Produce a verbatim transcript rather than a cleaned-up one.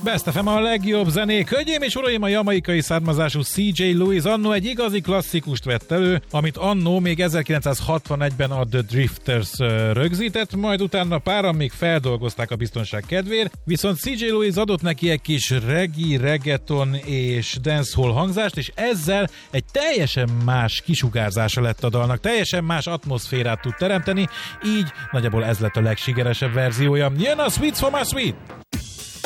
Best ef em a legjobb zenék. Hölgyeim és uraim, a jamaikai származású cé jé Lewis annó egy igazi klasszikust vett elő, amit annó még ezerkilencszázhatvanegyben a The Drifters rögzített, majd utána páran még feldolgozták a biztonság kedvéért, viszont cé jé Lewis adott neki egy kis reggae, reggaeton és dancehall hangzást, és ezzel egy teljesen más kisugárzása lett a dalnak, teljesen más atmoszférát tud teremteni, így nagyjából ez lett a legsikeresebb verziója. Jön a Sweets for my Sweet!